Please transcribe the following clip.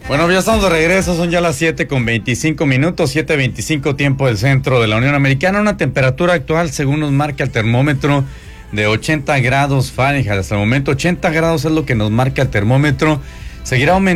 Bueno, ya estamos de regreso, son ya las 7:25, 7:25 tiempo del centro de la Unión Americana. Una temperatura actual, según nos marca el termómetro, de 80 grados Fahrenheit. Hasta el momento 80 grados es lo que nos marca el termómetro. Seguirá aumentando